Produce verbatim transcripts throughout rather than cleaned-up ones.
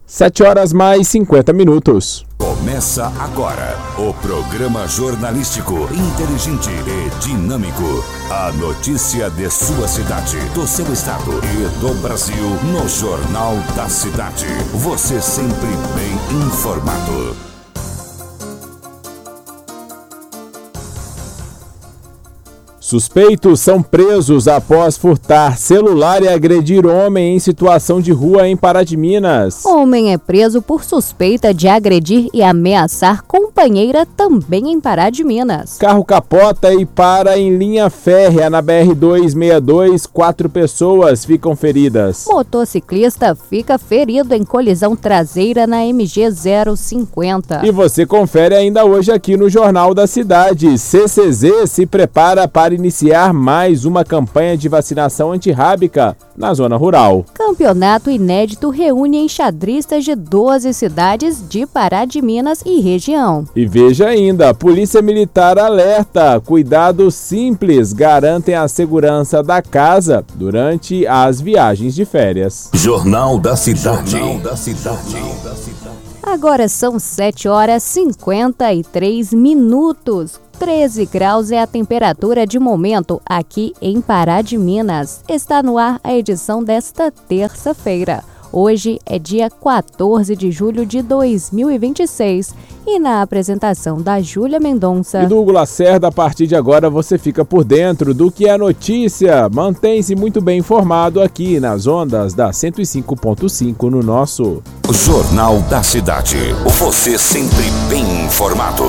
sete horas mais cinquenta minutos. Começa agora o programa jornalístico inteligente e dinâmico. A notícia de sua cidade, do seu estado e do Brasil no Jornal da Cidade. Você sempre bem informado. Suspeitos são presos após furtar celular e agredir homem em situação de rua em Pará de Minas. Homem é preso por suspeita de agredir e ameaçar companheira também em Pará de Minas. Carro capota e para em linha férrea na B R duzentos e sessenta e dois. Quatro pessoas ficam feridas. Motociclista fica ferido em colisão traseira na M G zero cinquenta. E você confere ainda hoje aqui no Jornal da Cidade. C C Z se prepara para iniciar mais uma campanha de vacinação antirrábica na zona rural. Campeonato inédito reúne enxadristas de doze cidades de Pará de Minas e região. E veja ainda, Polícia Militar alerta, cuidados simples garantem a segurança da casa durante as viagens de férias. Jornal da Cidade. Jornal da Cidade. Agora são sete horas e cinquenta e três minutos. treze graus é a temperatura de momento aqui em Pará de Minas. Está no ar a edição desta terça-feira. Hoje é dia quatorze de julho de dois mil e vinte e seis e na apresentação da Júlia Mendonça e Douglas Lacerda, a partir de agora você fica por dentro do que é notícia. Mantém-se muito bem informado aqui nas ondas da cento e cinco ponto cinco no nosso Jornal da Cidade. Você sempre bem informado.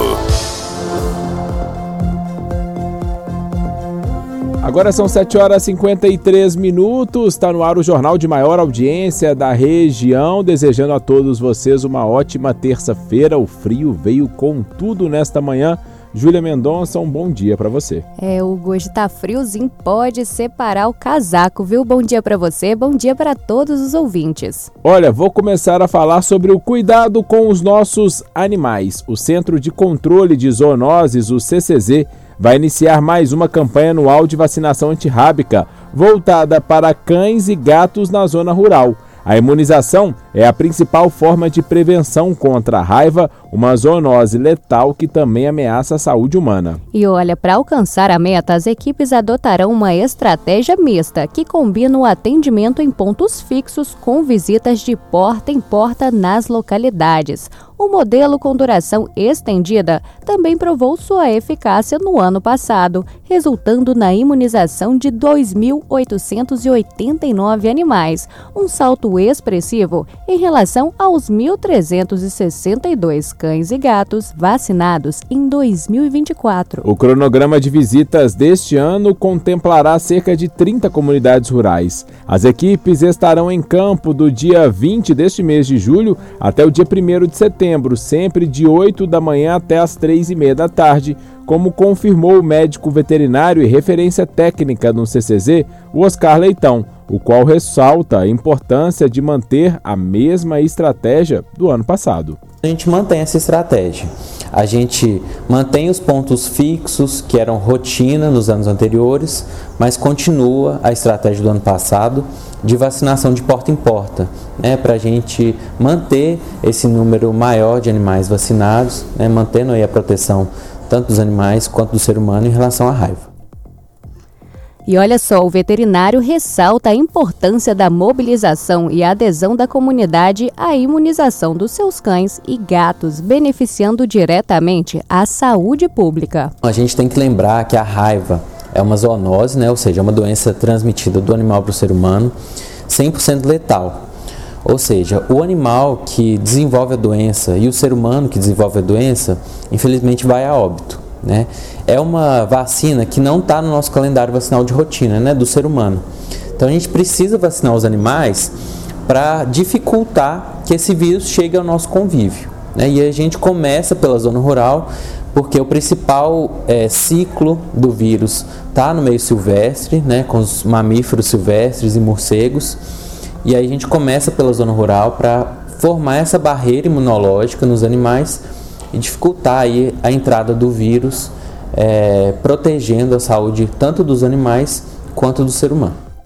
Agora são sete horas e cinquenta e três minutos, está no ar o jornal de maior audiência da região, desejando a todos vocês uma ótima terça-feira. O frio veio com tudo nesta manhã. Júlia Mendonça, um bom dia para você. É, o hoje tá friozinho, pode separar o casaco, viu? Bom dia para você, bom dia para todos os ouvintes. Olha, vou começar a falar sobre o cuidado com os nossos animais. O Centro de Controle de Zoonoses, o C C Z, vai iniciar mais uma campanha anual de vacinação antirrábica, voltada para cães e gatos na zona rural. A imunização é a principal forma de prevenção contra a raiva, uma zoonose letal que também ameaça a saúde humana. E olha, para alcançar a meta, as equipes adotarão uma estratégia mista, que combina o atendimento em pontos fixos com visitas de porta em porta nas localidades. O modelo com duração estendida também provou sua eficácia no ano passado, resultando na imunização de dois mil oitocentos e oitenta e nove animais, um salto expressivo em relação aos mil trezentos e sessenta e dois cães e gatos vacinados em dois mil e vinte e quatro. O cronograma de visitas deste ano contemplará cerca de trinta comunidades rurais. As equipes estarão em campo do dia vinte deste mês de julho até o dia primeiro de setembro, sempre de oito da manhã até as três e meia da tarde, como confirmou o médico veterinário e referência técnica no C C Z, o Oscar Leitão, o qual ressalta a importância de manter a mesma estratégia do ano passado. A gente mantém essa estratégia. A gente mantém os pontos fixos, que eram rotina nos anos anteriores, mas continua a estratégia do ano passado de vacinação de porta em porta, né, para a gente manter esse número maior de animais vacinados, né, mantendo aí a proteção tanto dos animais quanto do ser humano em relação à raiva. E olha só, o veterinário ressalta a importância da mobilização e adesão da comunidade à imunização dos seus cães e gatos, beneficiando diretamente a saúde pública. A gente tem que lembrar que a raiva é uma zoonose, né? Ou seja, é uma doença transmitida do animal para o ser humano, cem por cento letal. Ou seja, o animal que desenvolve a doença e o ser humano que desenvolve a doença, infelizmente vai a óbito, né? É uma vacina que não está no nosso calendário vacinal de rotina, né, do ser humano. Então a gente precisa vacinar os animais para dificultar que esse vírus chegue ao nosso convívio, né? E a gente começa pela zona rural, porque o principal é, ciclo do vírus está no meio silvestre, né, com os mamíferos silvestres e morcegos. E aí a gente começa pela zona rural para formar essa barreira imunológica nos animais e dificultar aí a entrada do vírus, é, protegendo a saúde tanto dos animais quanto do ser humano.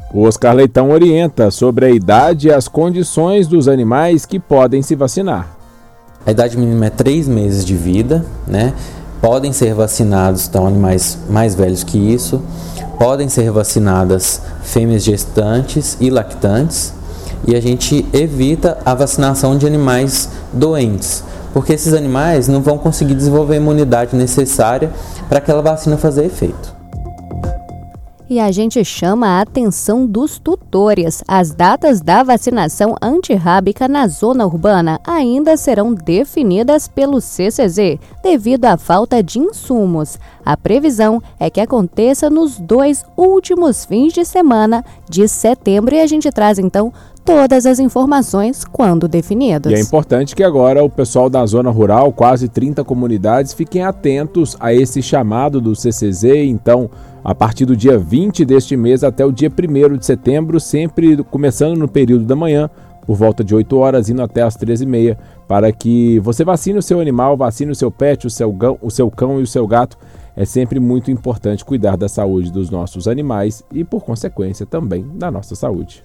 O Oscar Leitão orienta sobre a idade e as condições dos animais que podem se vacinar. A idade mínima é três meses de vida, né? Podem ser vacinados então, animais mais velhos que isso. Podem ser vacinadas fêmeas gestantes e lactantes. E a gente evita a vacinação de animais doentes, porque esses animais não vão conseguir desenvolver a imunidade necessária para aquela vacina fazer efeito. E a gente chama a atenção dos tutores. As datas da vacinação antirrábica na zona urbana ainda serão definidas pelo C C Z, devido à falta de insumos. A previsão é que aconteça nos dois últimos fins de semana de setembro e a gente traz então todas as informações quando definidas. E é importante que agora o pessoal da zona rural, quase trinta comunidades, fiquem atentos a esse chamado do C C Z. Então, a partir do dia vinte deste mês até o dia primeiro de setembro, sempre começando no período da manhã, por volta de oito horas, indo até as treze e meia, para que você vacine o seu animal, vacine o seu pet, o seu, gão, o seu cão e o seu gato. É sempre muito importante cuidar da saúde dos nossos animais e, por consequência, também da nossa saúde.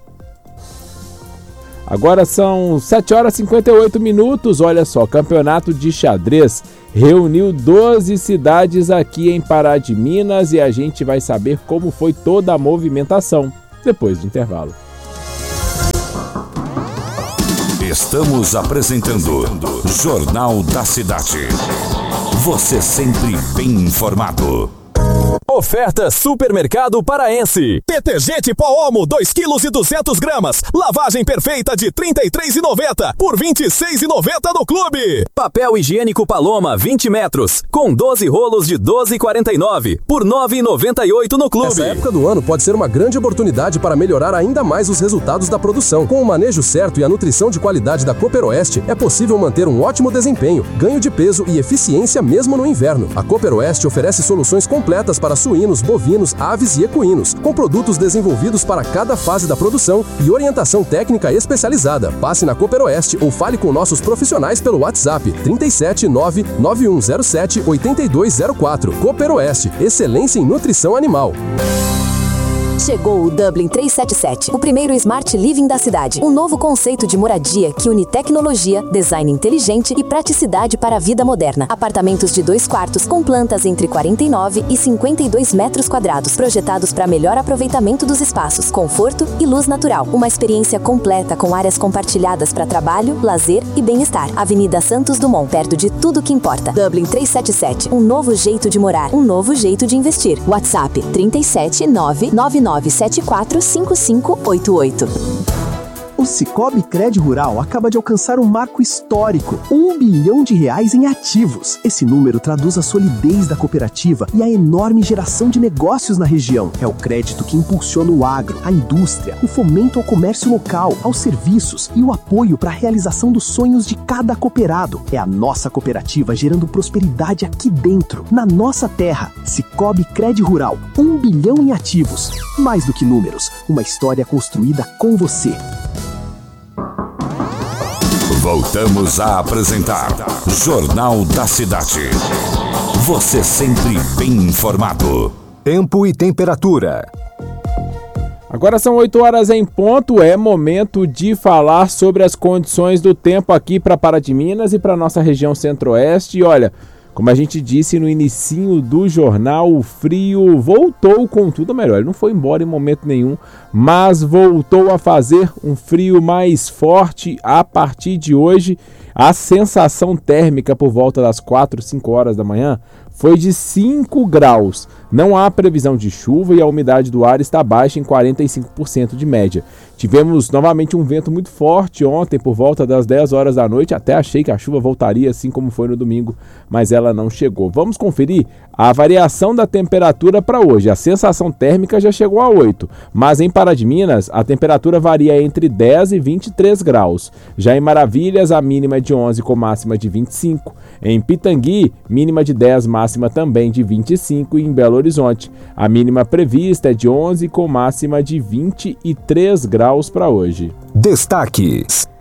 Agora são sete horas e cinquenta e oito minutos, olha só, campeonato de xadrez reuniu doze cidades aqui em Pará de Minas e a gente vai saber como foi toda a movimentação depois do intervalo. Estamos apresentando Jornal da Cidade. Você sempre bem informado. Oferta Supermercado Paraense. Detergente Pó Omo dois quilos e duzentas gramas. Lavagem perfeita de trinta e três reais e noventa centavos por vinte e seis reais e noventa centavos no Clube. Papel higiênico Paloma vinte metros com doze rolos de doze reais e quarenta e nove centavos por nove reais e noventa e oito centavos no Clube. Essa época do ano pode ser uma grande oportunidade para melhorar ainda mais os resultados da produção. Com o manejo certo e a nutrição de qualidade da Cooper Oeste, é possível manter um ótimo desempenho, ganho de peso e eficiência mesmo no inverno. A Cooper Oeste oferece soluções completas para suínos, bovinos, aves e equinos, com produtos desenvolvidos para cada fase da produção e orientação técnica especializada. Passe na Cooper Oeste ou fale com nossos profissionais pelo WhatsApp trinta e sete nove nove um zero sete oito dois zero quatro. Cooper Oeste, excelência em nutrição animal. Chegou o Dublin trezentos e setenta e sete, o primeiro Smart Living da cidade. Um novo conceito de moradia que une tecnologia, design inteligente e praticidade para a vida moderna. Apartamentos de dois quartos com plantas entre quarenta e nove e cinquenta e dois metros quadrados, projetados para melhor aproveitamento dos espaços, conforto e luz natural. Uma experiência completa com áreas compartilhadas para trabalho, lazer e bem-estar. Avenida Santos Dumont, perto de tudo que importa. Dublin trezentos e setenta e sete, um novo jeito de morar, um novo jeito de investir. WhatsApp trinta e sete nove nove nove sete quatro cinco cinco oito oito. O Sicoob Cred Rural acaba de alcançar um marco histórico, um bilhão de reais em ativos. Esse número traduz a solidez da cooperativa e a enorme geração de negócios na região. É o crédito que impulsiona o agro, a indústria, o fomento ao comércio local, aos serviços e o apoio para a realização dos sonhos de cada cooperado. É a nossa cooperativa gerando prosperidade aqui dentro, na nossa terra. Sicoob Cred Rural, um bilhão em ativos. Mais do que números, uma história construída com você. Voltamos a apresentar Jornal da Cidade. Você sempre bem informado. Tempo e temperatura. Agora são oito horas em ponto, é momento de falar sobre as condições do tempo aqui para Pará de Minas e para nossa região centro-oeste. E olha, como a gente disse no inicinho do jornal, o frio voltou com tudo, melhor, ele não foi embora em momento nenhum, mas voltou a fazer um frio mais forte a partir de hoje. A sensação térmica por volta das quatro, cinco horas da manhã foi de cinco graus. Não há previsão de chuva e a umidade do ar está baixa em quarenta e cinco por cento de média. Tivemos novamente um vento muito forte ontem por volta das dez horas da noite. Até achei que a chuva voltaria assim como foi no domingo, mas ela não chegou. Vamos conferir a variação da temperatura para hoje. A sensação térmica já chegou a oito, mas em Pará de Minas a temperatura varia entre dez e vinte e três graus. Já em Maravilhas, a mínima é de onze com máxima de vinte e cinco. Em Pitangui, mínima de dez, máxima também de vinte e cinco. E em Belo Horizonte, a mínima prevista é de onze com máxima de vinte e três graus para hoje. Destaques.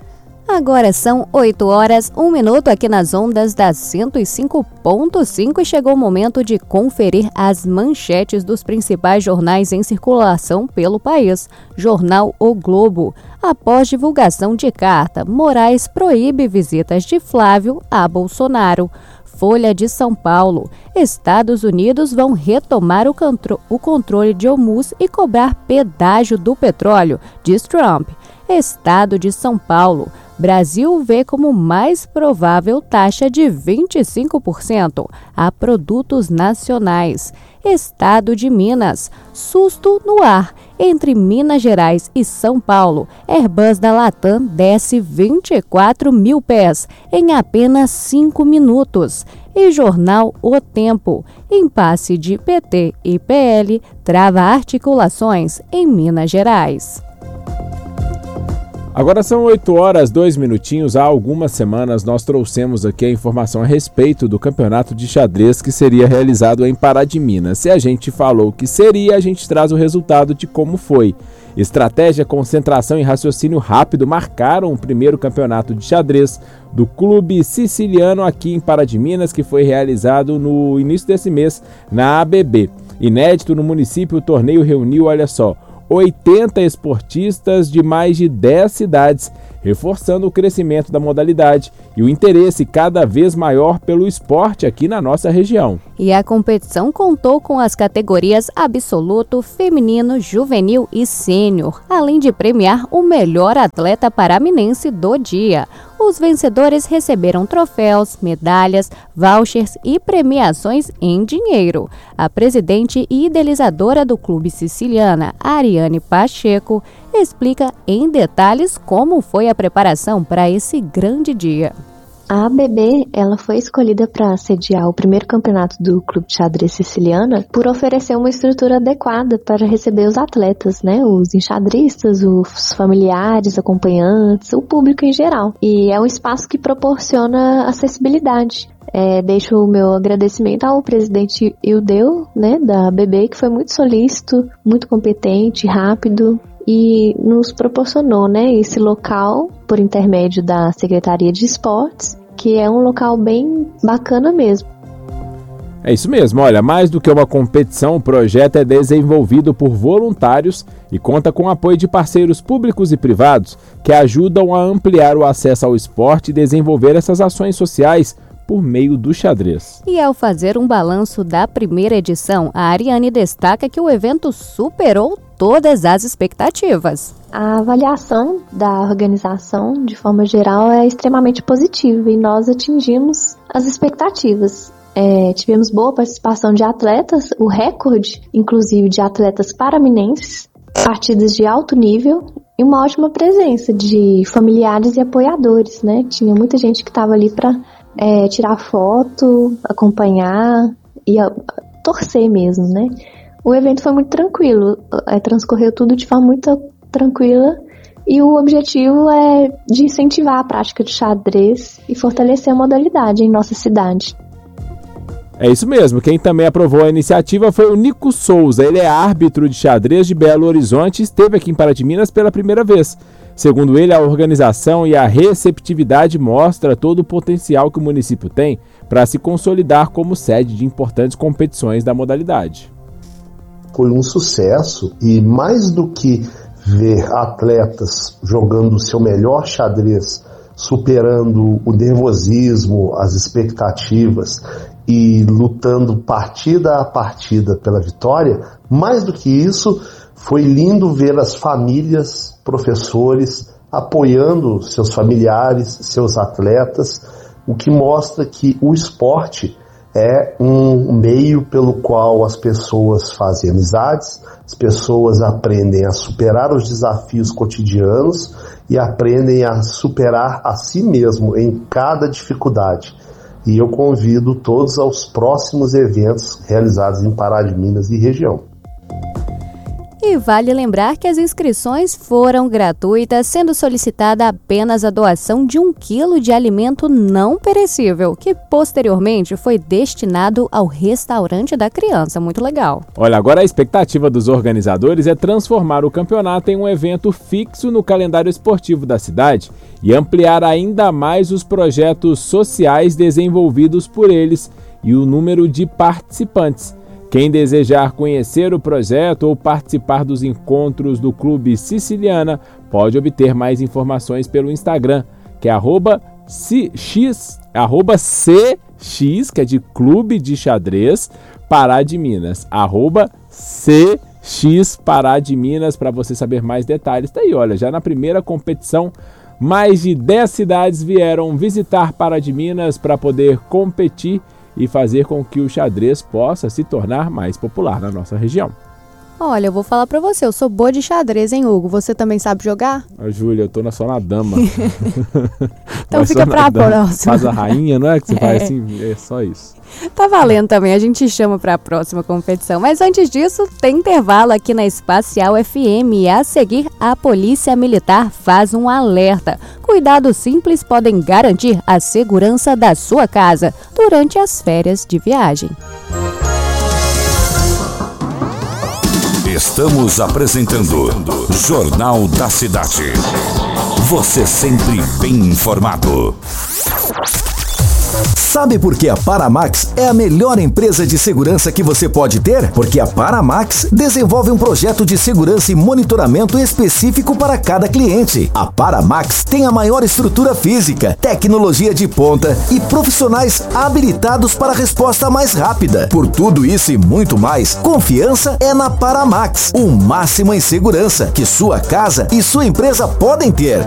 Agora são oito horas, um minuto aqui nas ondas da cento e cinco ponto cinco e chegou o momento de conferir as manchetes dos principais jornais em circulação pelo país. Jornal O Globo. Após divulgação de carta, Moraes proíbe visitas de Flávio a Bolsonaro. Folha de São Paulo. Estados Unidos vão retomar o, contro- o controle de Hormuz e cobrar pedágio do petróleo, diz Trump. Estado de São Paulo. Brasil vê como mais provável taxa de vinte e cinco por cento a produtos nacionais. Estado de Minas. Susto no ar. Entre Minas Gerais e São Paulo, Airbus da Latam desce vinte e quatro mil pés em apenas cinco minutos. E Jornal O Tempo. Impasse de P T e P L trava articulações em Minas Gerais. Agora são oito horas, dois minutinhos. Há algumas semanas nós trouxemos aqui a informação a respeito do campeonato de xadrez que seria realizado em Pará de Minas. Se a gente falou que seria, a gente traz o resultado de como foi. Estratégia, concentração e raciocínio rápido marcaram o primeiro campeonato de xadrez do Clube Siciliano aqui em Pará de Minas, que foi realizado no início desse mês na A B B. Inédito no município, o torneio reuniu, olha só, oitenta esportistas de mais de dez cidades, reforçando o crescimento da modalidade e o interesse cada vez maior pelo esporte aqui na nossa região. E a competição contou com as categorias absoluto, feminino, juvenil e sênior, além de premiar o melhor atleta paraminense do dia. Os vencedores receberam troféus, medalhas, vouchers e premiações em dinheiro. A presidente e idealizadora do Clube Siciliana, Ariane Pacheco, explica em detalhes como foi a preparação para esse grande dia. A A B B, ela foi escolhida para sediar o primeiro campeonato do Clube de Xadrez Siciliana por oferecer uma estrutura adequada para receber os atletas, né? Os enxadristas, os familiares, acompanhantes, o público em geral. E é um espaço que proporciona acessibilidade. É, deixo o meu agradecimento ao presidente Ildeu, né, da A B B, que foi muito solícito, muito competente, rápido, e nos proporcionou, né, esse local por intermédio da Secretaria de Esportes, que é um local bem bacana mesmo. É isso mesmo, olha, mais do que uma competição, o projeto é desenvolvido por voluntários e conta com o apoio de parceiros públicos e privados que ajudam a ampliar o acesso ao esporte e desenvolver essas ações sociais por meio do xadrez. E ao fazer um balanço da primeira edição, a Ariane destaca que o evento superou todas as expectativas. A avaliação da organização, de forma geral, é extremamente positiva e nós atingimos as expectativas. É, tivemos boa participação de atletas, o recorde, inclusive, de atletas paraminenses, partidas de alto nível e uma ótima presença de familiares e apoiadores, né? Tinha muita gente que estava ali para É, tirar foto, acompanhar e a, torcer mesmo, né? O evento foi muito tranquilo, é, transcorreu tudo de forma muito tranquila e o objetivo é de incentivar a prática de xadrez e fortalecer a modalidade em nossa cidade. É isso mesmo, quem também aprovou a iniciativa foi o Nico Souza. Ele é árbitro de xadrez de Belo Horizonte e esteve aqui em Pará de Minas pela primeira vez. Segundo ele, a organização e a receptividade mostra todo o potencial que o município tem para se consolidar como sede de importantes competições da modalidade. Foi um sucesso e mais do que ver atletas jogando o seu melhor xadrez, superando o nervosismo, as expectativas e lutando partida a partida pela vitória, mais do que isso, foi lindo ver as famílias, professores, apoiando seus familiares, seus atletas, o que mostra que o esporte é um meio pelo qual as pessoas fazem amizades, as pessoas aprendem a superar os desafios cotidianos e aprendem a superar a si mesmo em cada dificuldade. E eu convido todos aos próximos eventos realizados em Pará de Minas e região. E vale lembrar que as inscrições foram gratuitas, sendo solicitada apenas a doação de um quilo de alimento não perecível, que posteriormente foi destinado ao restaurante da criança. Muito legal. Olha, agora a expectativa dos organizadores é transformar o campeonato em um evento fixo no calendário esportivo da cidade e ampliar ainda mais os projetos sociais desenvolvidos por eles e o número de participantes. Quem desejar conhecer o projeto ou participar dos encontros do Clube Siciliana pode obter mais informações pelo Instagram, que é arroba X, arroba C X, que é de Clube de Xadrez Pará de Minas, arroba C X Pará de Minas, para você saber mais detalhes. Tá aí, olha, já na primeira competição, mais de dez cidades vieram visitar Pará de Minas para poder competir e fazer com que o xadrez possa se tornar mais popular na nossa região. Olha, eu vou falar pra você, eu sou boa de xadrez, hein, Hugo? Você também sabe jogar? Ah, Júlia, eu tô na, só na dama. Então Mas fica pra próxima. Faz a rainha, não é que você É. faz assim? É só isso. Tá valendo também, a gente chama pra próxima competição. Mas antes disso, tem intervalo aqui na Espacial F M e a seguir a Polícia Militar faz um alerta. Cuidados simples podem garantir a segurança da sua casa durante as férias de viagem. Estamos apresentando Jornal da Cidade. Você sempre bem informado. Sabe por que a Paramax é a melhor empresa de segurança que você pode ter? Porque a Paramax desenvolve um projeto de segurança e monitoramento específico para cada cliente. A Paramax tem a maior estrutura física, tecnologia de ponta e profissionais habilitados para a resposta mais rápida. Por tudo isso e muito mais, confiança é na Paramax. O máximo em segurança que sua casa e sua empresa podem ter.